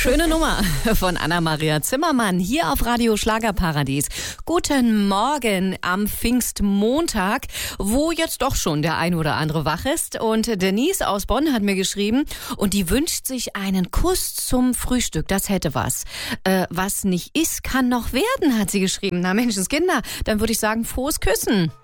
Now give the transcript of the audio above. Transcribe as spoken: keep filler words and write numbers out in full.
Schöne Nummer von Anna-Maria Zimmermann hier auf Radio Schlagerparadies. Guten Morgen am Pfingstmontag, wo jetzt doch schon der ein oder andere wach ist. Und Denise aus Bonn hat mir geschrieben und die wünscht sich einen Kuss zum Frühstück. Das hätte was. Äh, was nicht ist, kann noch werden, hat sie geschrieben. Na Menschenskinder, dann würde ich sagen, frohes Küssen.